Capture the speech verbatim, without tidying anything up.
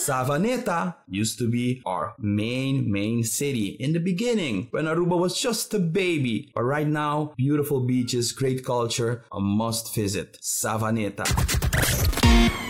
Savaneta used to be our main, main city in the beginning when Aruba was just a baby. But right now, beautiful beaches, great culture, a must visit. Savaneta.